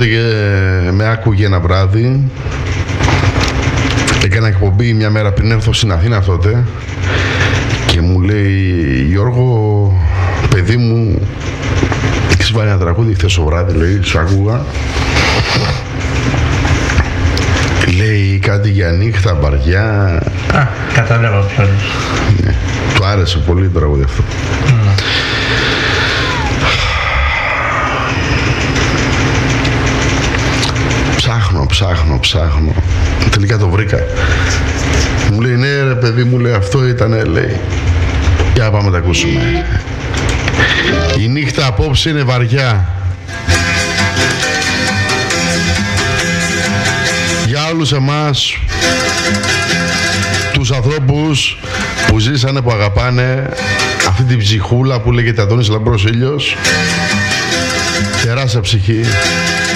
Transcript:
τότε με άκουγε ένα βράδυ. Έκανα εκπομπή μια μέρα πριν έρθω στην Αθήνα τότε και μου λέει, Γιώργο, παιδί μου, έχεις βάλει ένα τραγούδι χθες το βράδυ, λέει, σου άκουγα. Λέει κάτι για νύχτα, βαριά. Κατάλαβα ποιος. Ναι, του άρεσε πολύ το τραγούδι αυτό. Ψάχνω. Τελικά το βρήκα. Μου λέει, ναι ρε παιδί μου, λέει, αυτό ήτανε, λέει. Για πάμε να τα ακούσουμε. Η νύχτα απόψε είναι βαριά. Για όλους εμάς, τους ανθρώπους που ζήσανε, που αγαπάνε αυτή την ψυχούλα που λέγεται Αντώνης Λαμπρός Ήλιος, τεράστια ψυχή.